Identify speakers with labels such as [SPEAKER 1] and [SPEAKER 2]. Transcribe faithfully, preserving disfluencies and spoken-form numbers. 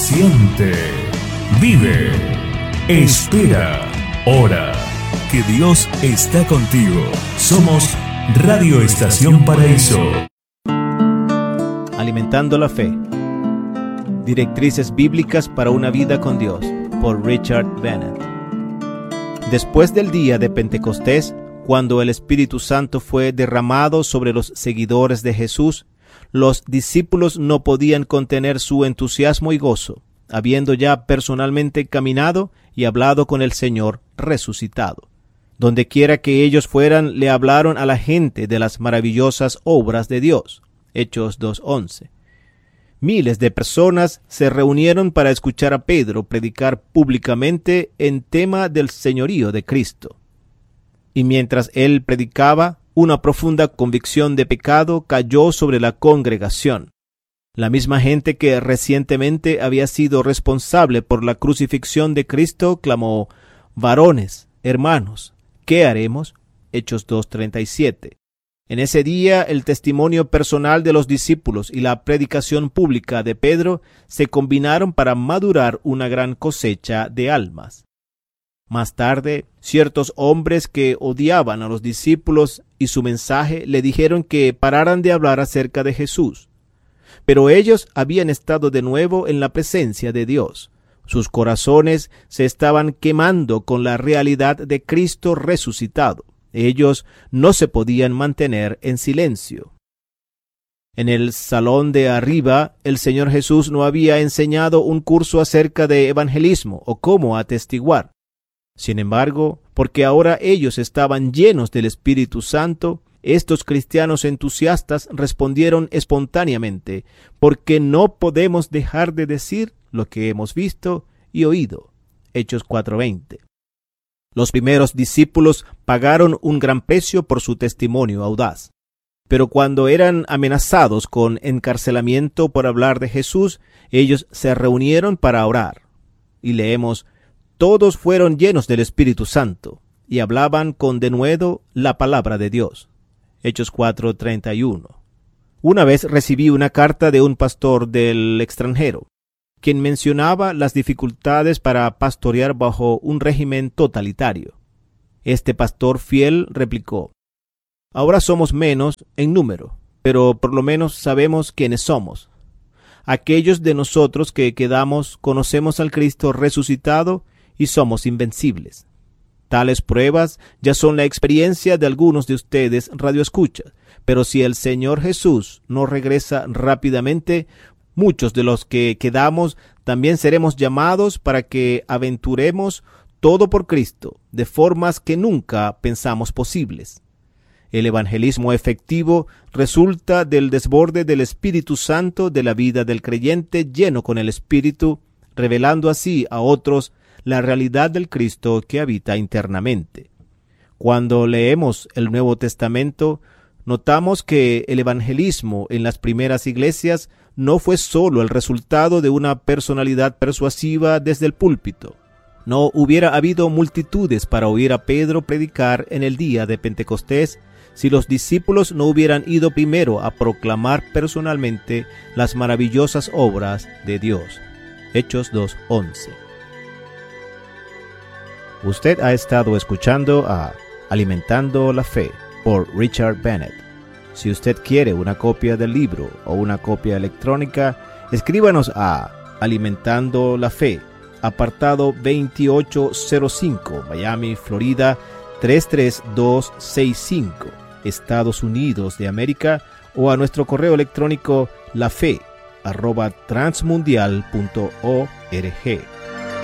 [SPEAKER 1] Siente, vive, espera, ora, que Dios está contigo. Somos Radio Estación Paraíso.
[SPEAKER 2] Alimentando la fe. Directrices bíblicas para una vida con Dios, por Richard Bennett. Después del día de Pentecostés, cuando el Espíritu Santo fue derramado sobre los seguidores de Jesús, los discípulos no podían contener su entusiasmo y gozo, habiendo ya personalmente caminado y hablado con el Señor resucitado. Donde quiera que ellos fueran, le hablaron a la gente de las maravillosas obras de Dios. Hechos dos once. Miles de personas se reunieron para escuchar a Pedro predicar públicamente en tema del señorío de Cristo. Y mientras él predicaba, una profunda convicción de pecado cayó sobre la congregación. La misma gente que recientemente había sido responsable por la crucifixión de Cristo clamó: «Varones, hermanos, ¿qué haremos?». Hechos dos treinta y siete. En ese día, el testimonio personal de los discípulos y la predicación pública de Pedro se combinaron para madurar una gran cosecha de almas. Más tarde, ciertos hombres que odiaban a los discípulos y su mensaje le dijeron que pararan de hablar acerca de Jesús. Pero ellos habían estado de nuevo en la presencia de Dios. Sus corazones se estaban quemando con la realidad de Cristo resucitado. Ellos no se podían mantener en silencio. En el salón de arriba, el Señor Jesús no había enseñado un curso acerca de evangelismo o cómo atestiguar. Sin embargo, porque ahora ellos estaban llenos del Espíritu Santo, estos cristianos entusiastas respondieron espontáneamente: «Porque no podemos dejar de decir lo que hemos visto y oído». Hechos cuatro veinte. Los primeros discípulos pagaron un gran precio por su testimonio audaz. Pero cuando eran amenazados con encarcelamiento por hablar de Jesús, ellos se reunieron para orar. Y leemos: «Todos fueron llenos del Espíritu Santo, y hablaban con denuedo la palabra de Dios». Hechos cuatro treinta y uno. Una vez recibí una carta de un pastor del extranjero, quien mencionaba las dificultades para pastorear bajo un régimen totalitario. Este pastor fiel replicó: «Ahora somos menos en número, pero por lo menos sabemos quiénes somos. Aquellos de nosotros que quedamos conocemos al Cristo resucitado y somos invencibles. Tales pruebas ya son la experiencia de algunos de ustedes radioescuchas, pero si el Señor Jesús no regresa rápidamente, muchos de los que quedamos también seremos llamados para que aventuremos todo por Cristo, de formas que nunca pensamos posibles». El evangelismo efectivo resulta del desborde del Espíritu Santo de la vida del creyente lleno con el Espíritu, revelando así a otros la realidad del Cristo que habita internamente. Cuando leemos el Nuevo Testamento, notamos que el evangelismo en las primeras iglesias no fue solo el resultado de una personalidad persuasiva desde el púlpito. No hubiera habido multitudes para oír a Pedro predicar en el día de Pentecostés si los discípulos no hubieran ido primero a proclamar personalmente las maravillosas obras de Dios. Hechos dos once. Usted ha estado escuchando a Alimentando la Fe por Richard Bennett. Si usted quiere una copia del libro o una copia electrónica, escríbanos a Alimentando la Fe, apartado veintiocho cero cinco, Miami, Florida tres tres dos seis cinco, Estados Unidos de América, o a nuestro correo electrónico lafe arroba transmundial punto org.